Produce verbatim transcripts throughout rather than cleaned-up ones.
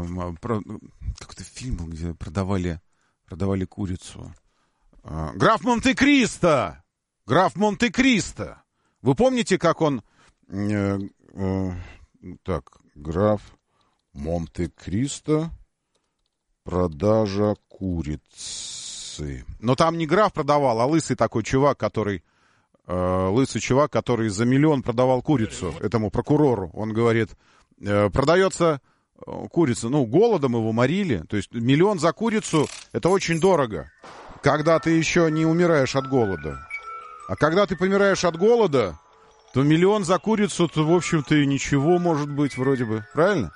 про, какой-то фильм был, где продавали, продавали курицу. А, граф Монте-Кристо! Граф Монте-Кристо! Вы помните, как он... Э, э, так, граф Монте-Кристо, продажа курицы. Но там не граф продавал, а лысый такой чувак, который... Э, лысый чувак, который за миллион продавал курицу этому прокурору. Он говорит, э, продается курица, ну, голодом его морили. То есть миллион за курицу — это очень дорого, когда ты еще не умираешь от голода. А когда ты помираешь от голода, то миллион за курицу, то, в общем-то, и ничего может быть вроде бы. Правильно?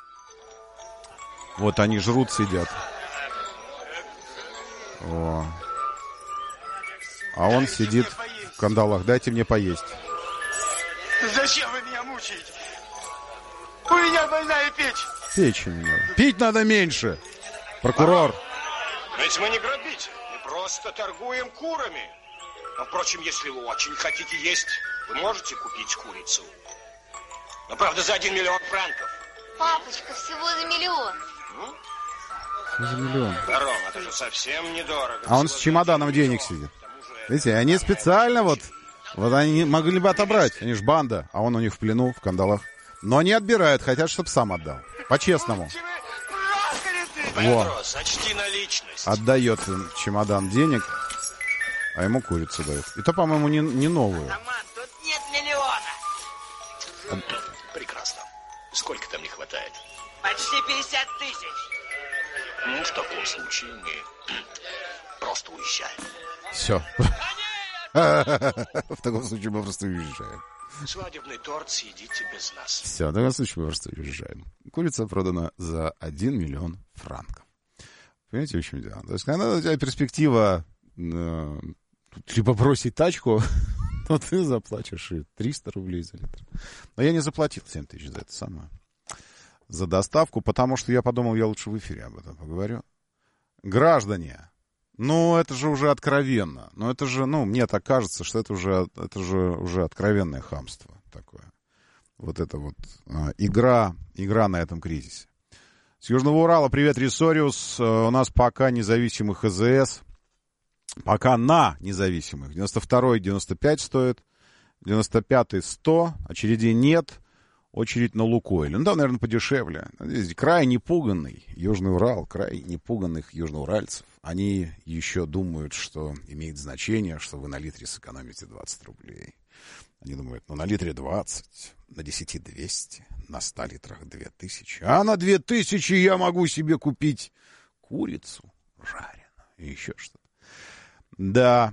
Вот они жрут, сидят. О. А он сидит в кандалах. Дайте мне поесть. Зачем вы меня мучаете? У меня больная печень. Печень. Пить надо меньше. Прокурор. Ведь мы не грабители. Мы просто торгуем курами. Но, впрочем, если вы очень хотите есть, вы можете купить курицу. Но, правда, за один миллион франков. Папочка, всего за миллион. Ну? За миллион. Барон, это же совсем недорого. А он с чемоданом денег сидит. Видите, они специально вот... Вот они могли бы отобрать. Они ж банда. А он у них в плену, в кандалах. Но не отбирают. Хотят, чтобы сам отдал. По-честному. Во. Сочти наличность. Отдает им чемодан денег, а ему курицу дают. И то, по-моему, не, не новую. Роман, тут нет миллиона. А... Прекрасно. Сколько там не хватает? Почти пятьдесят тысяч. Ну, в таком случае мы просто уезжаем. Все. В таком случае мы просто уезжаем. Свадебный торт съедите без нас. Все, в таком случае мы просто уезжаем. Курица продана за один миллион франков. Понимаете, в чем дело? То есть, когда у тебя перспектива э, либо бросить тачку, то ты заплатишь и триста рублей за литр. Но я не заплатил семь тысяч за это самое. За доставку, потому что я подумал, я лучше в эфире об этом поговорю. Граждане, ну, это же уже откровенно. Ну, это же, ну, мне так кажется, что это уже, это же уже откровенное хамство такое. Вот это вот а, игра, игра на этом кризисе. С Южного Урала, привет, Ресориус. У нас пока независимых АЗС. Пока на независимых. девяносто второй девяносто пять стоит. девяносто пятый сто. Очередей нет. Очередь на Лукойле. Ну да, наверное, подешевле. Здесь край непуганный. Южный Урал, край непуганных южноуральцев. Они еще думают, что имеет значение, что вы на литре сэкономите двадцать рублей. Они думают, ну на литре двадцать, на десяти двести, на ста литрах две тысячи. А на две тысячи я могу себе купить курицу жареную и еще что-то. Да,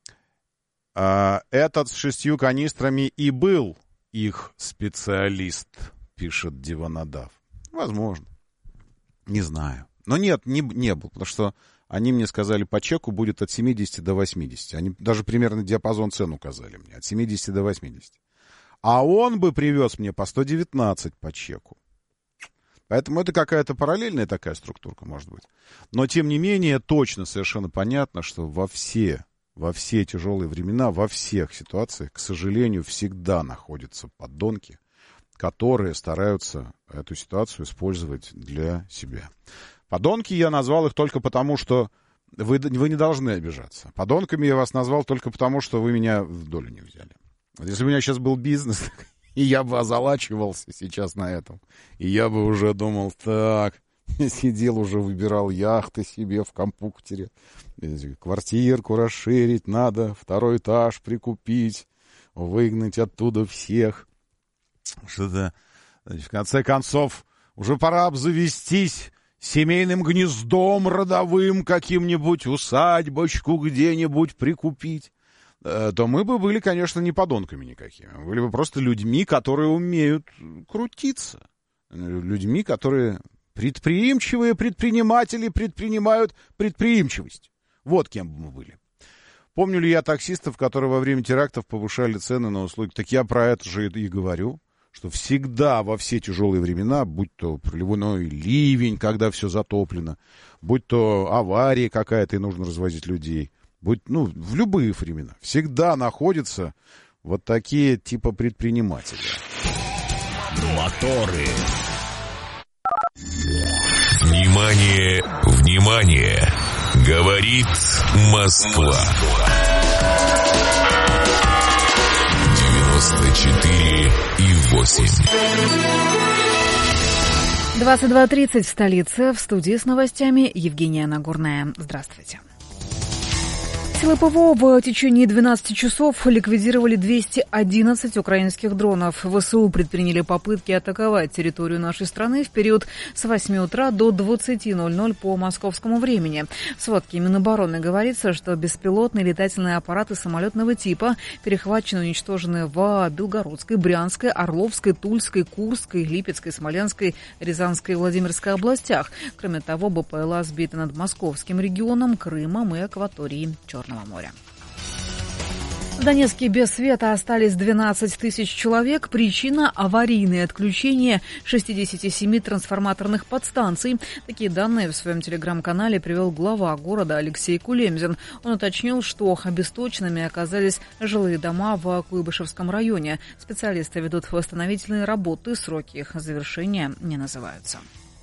а, этот с шестью канистрами и был их специалист, пишет Диванодав. Возможно. Не знаю. Но нет, не, не был, потому что они мне сказали, по чеку будет от семидесяти до восьмидесяти. Они даже примерно диапазон цен указали мне. От семидесяти до восьмидесяти. А он бы привез мне по сто девятнадцать по чеку. Поэтому это какая-то параллельная такая структурка, может быть. Но, тем не менее, точно совершенно понятно, что во все, во все тяжелые времена, во всех ситуациях, к сожалению, всегда находятся подонки, которые стараются эту ситуацию использовать для себя. Подонки я назвал их только потому, что вы, вы не должны обижаться. Подонками я вас назвал только потому, что вы меня в долю не взяли. Вот если у меня сейчас был бизнес, и я бы озалачивался сейчас на этом, и я бы уже думал, так, сидел уже, выбирал яхты себе в компьютере, квартирку расширить надо, второй этаж прикупить, выгнать оттуда всех. Что-то, в конце концов, уже пора обзавестись семейным гнездом родовым, каким-нибудь усадьбочку где-нибудь прикупить, то мы бы были, конечно, не подонками никакими. Мы были бы просто людьми, которые умеют крутиться. Людьми, которые предприимчивые предприниматели предпринимают предприимчивость. Вот кем бы мы были. Помню ли я таксистов, которые во время терактов повышали цены на услуги? Так я про это же и говорю, что всегда во все тяжелые времена, будь то проливной ливень, когда все затоплено, будь то авария какая-то и нужно развозить людей, будь, ну, в любые времена, всегда находятся вот такие типа предприниматели. Моторы. Внимание, внимание! Говорит Москва. девяносто четыре и восемь. двадцать два тридцать в столице. В студии с новостями Евгения Нагорная. Здравствуйте. Силы ПВО в течение двенадцати часов ликвидировали двести одиннадцать украинских дронов. ВСУ предприняли попытки атаковать территорию нашей страны в период с восьми утра до двадцати ноль-ноль по московскому времени. В сводке Минобороны говорится, что беспилотные летательные аппараты самолетного типа перехвачены и уничтожены в Белгородской, Брянской, Орловской, Тульской, Курской, Липецкой, Смоленской, Рязанской и Владимирской областях. Кроме того, БПЛА сбиты над Московским регионом, Крымом и акваторией Черного моря. В Донецке без света остались двенадцать тысяч человек. Причина – аварийное отключение шестидесяти семи трансформаторных подстанций. Такие данные в своем телеграм-канале привел глава города Алексей Кулемзин. Он уточнил, что обесточенными оказались жилые дома в Куйбышевском районе. Специалисты ведут восстановительные работы, сроки их завершения не называются.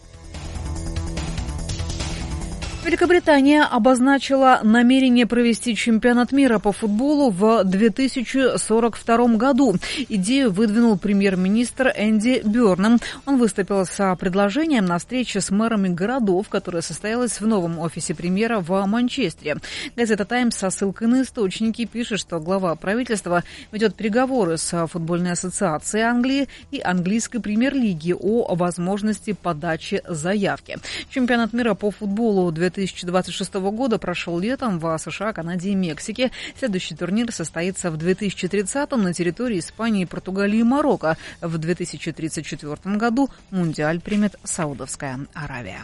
Великобритания обозначила намерение провести чемпионат мира по футболу в две тысячи сорок втором году. Идею выдвинул премьер-министр Энди Бёрнам. Он выступил с предложением на встрече с мэрами городов, которая состоялась в новом офисе премьера в Манчестере. Газета «Таймс» со ссылкой на источники пишет, что глава правительства ведет переговоры с футбольной ассоциацией Англии и английской премьер-лиги о возможности подачи заявки. Чемпионат мира по футболу две тысячи двадцать шестого года прошел летом в США, Канаде и Мексике. Следующий турнир состоится в две тысячи тридцатом на территории Испании, Португалии и Марокко. В две тысячи тридцать четвёртом году Мундиаль примет Саудовская Аравия.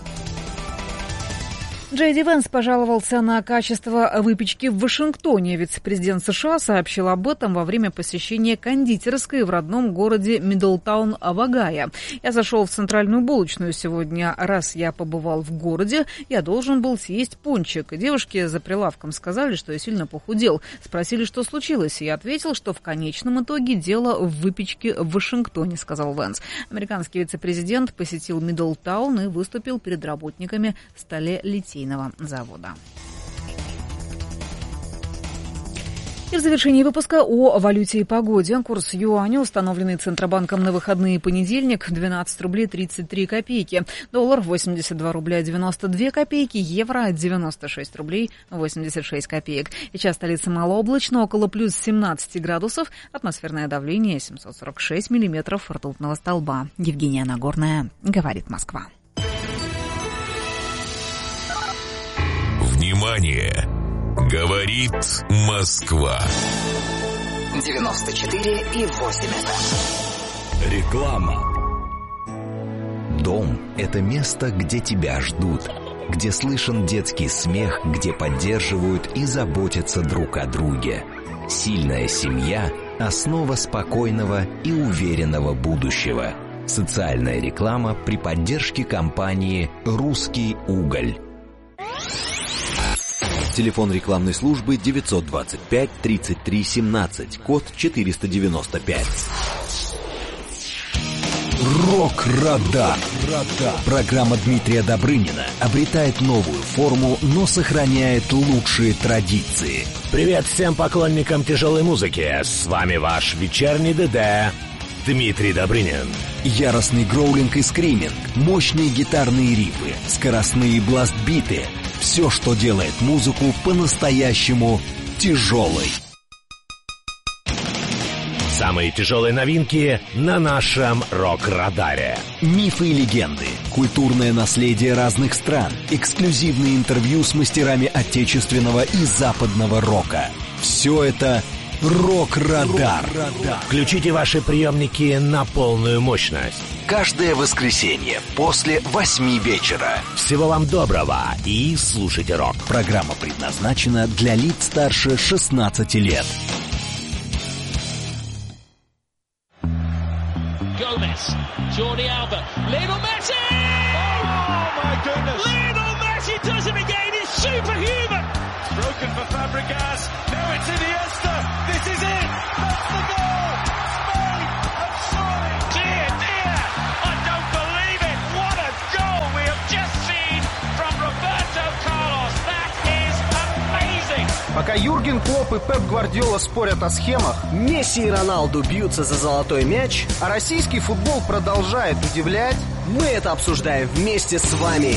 Джей Ди Венс пожаловался на качество выпечки в Вашингтоне. Вице-президент США сообщил об этом во время посещения кондитерской в родном городе Мидлтаун в Огайо. «Я зашел в центральную булочную сегодня. Раз я побывал в городе, я должен был съесть пончик. Девушки за прилавком сказали, что я сильно похудел. Спросили, что случилось. Я ответил, что в конечном итоге дело в выпечке в Вашингтоне», — сказал Венс. Американский вице-президент посетил Мидлтаун и выступил перед работниками сталелитейного завода. И в завершении выпуска о валюте и погоде. Курс юаня, установленный Центробанком на выходные понедельник, двенадцать рублей тридцать три копейки. Доллар восемьдесят два рубля девяносто две копейки. Евро девяносто шесть рублей восемьдесят шесть копеек. Сейчас столица малооблачно, около плюс семнадцати градусов. Атмосферное давление семьсот сорок шесть миллиметров ртутного столба. Евгения Нагорная, говорит Москва. Внимание! Говорит Москва. девяносто четыре и восемь эф эм. Реклама. Дом – это место, где тебя ждут, где слышен детский смех, где поддерживают и заботятся друг о друге. Сильная семья – основа спокойного и уверенного будущего. Социальная реклама при поддержке компании «Русский уголь». Телефон рекламной службы девятьсот двадцать пять тридцать три семнадцать, код четыреста девяносто пять. Рок-Радар. Программа Дмитрия Добрынина обретает новую форму, но сохраняет лучшие традиции. Привет всем поклонникам тяжелой музыки. С вами ваш вечерний ДД Дмитрий Добрынин. Яростный гроулинг и скриминг, мощные гитарные рифы, скоростные бласт-биты. Все, что делает музыку по-настоящему тяжелой. Самые тяжелые новинки на нашем Рок-Радаре. Мифы и легенды, культурное наследие разных стран, эксклюзивные интервью с мастерами отечественного и западного рока. Все это Рок-Радар. Включите ваши приемники на полную мощность. Каждое воскресенье после восьми вечера. Всего вам доброго и слушайте рок. Программа предназначена для лиц старше шестнадцати лет. Gomez, Jordi Alba, Lionel Messi! Oh my goodness! Lionel Messi does it again. He's superhuman. Broken for Fabregas. Now it's Iniesta. This is it. That's the goal. Spain have scored. Dear, dear, I don't believe it. What a goal we have just seen. Пока Юрген Клопп и Пеп Гвардиола спорят о схемах, Месси и Роналду бьются за золотой мяч, а российский футбол продолжает удивлять, мы это обсуждаем вместе с вами.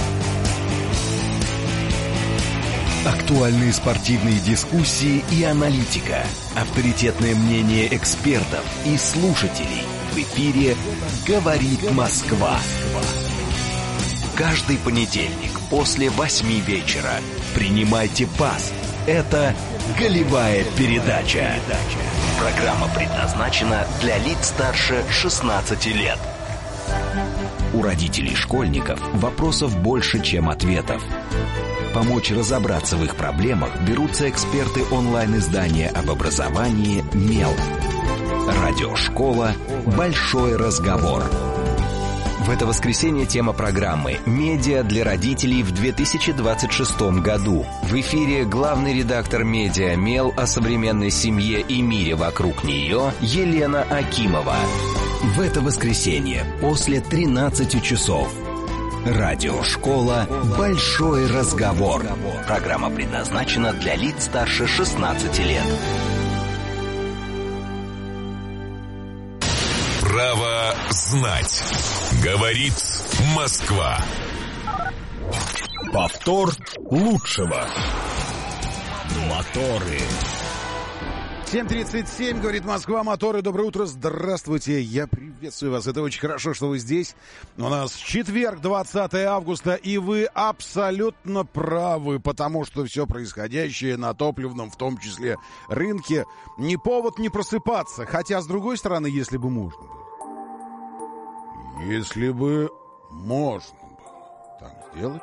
Актуальные спортивные дискуссии и аналитика. Авторитетное мнение экспертов и слушателей. В эфире «Говорит Москва». Каждый понедельник после восьми вечера. Принимайте пас. Это «Голевая передача». Программа предназначена для лиц старше шестнадцати лет. У родителей школьников вопросов больше, чем ответов. Помочь разобраться в их проблемах берутся эксперты онлайн-издания об образовании «Мел». Радиошкола «Большой разговор». В это воскресенье тема программы «Медиа для родителей в две тысячи двадцать шестом году». В эфире главный редактор медиа «Мел» о современной семье и мире вокруг нее Елена Акимова. В это воскресенье после тринадцати часов. Радиошкола «Большой разговор». Программа предназначена для лиц старше шестнадцати лет. Право знать. Говорит Москва. Повтор лучшего. Моторы. семь тридцать семь, говорит Москва, моторы. Доброе утро, здравствуйте, я приветствую вас. Это очень хорошо, что вы здесь. У нас четверг, двадцатое августа, и вы абсолютно правы, потому что все происходящее на топливном, в том числе, рынке, не повод не просыпаться. Хотя, с другой стороны, если бы можно было, если бы можно было так сделать,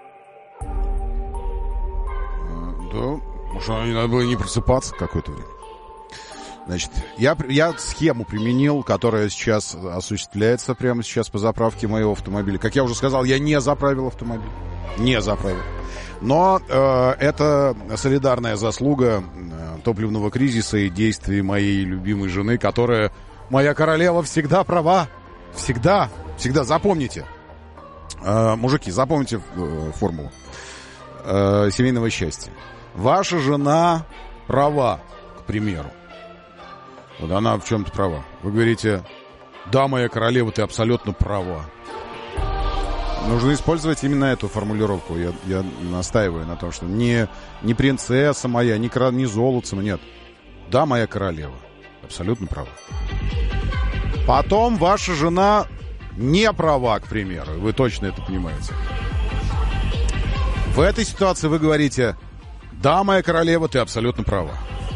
то, может, надо было не просыпаться какое-то время. Значит, я, я схему применил, которая сейчас осуществляется прямо сейчас по заправке моего автомобиля. Как я уже сказал, я не заправил автомобиль. Не заправил. Но э, это солидарная заслуга э, топливного кризиса и действий моей любимой жены, которая, моя королева, всегда права. Всегда. Всегда. Запомните. Э, мужики, запомните э, формулу э, семейного счастья. Ваша жена права, к примеру. Вот она в чем-то права. Вы говорите: да, моя королева, ты абсолютно права. Нужно использовать именно эту формулировку. Я, я настаиваю на том, что не, не принцесса моя, не, не золотце, нет. Да, моя королева, абсолютно права. Потом ваша жена не права, к примеру. Вы точно это понимаете. В этой ситуации вы говорите: да, моя королева, ты абсолютно права.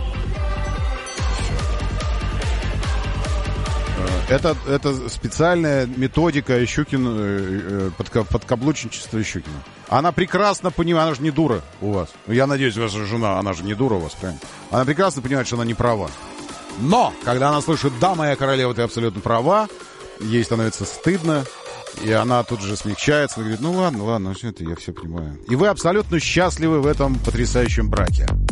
Это, это специальная методика Щукина, подкаблучничества Щукина. Она прекрасно понимает, она же не дура у вас. Я надеюсь, ваша жена, она же не дура у вас, правильно? Она прекрасно понимает, что она не права. Но, когда она слышит: да, моя королева, ты абсолютно права, ей становится стыдно, и она тут же смягчается, и говорит: ну ладно, ладно, все это я все понимаю. И вы абсолютно счастливы в этом потрясающем браке.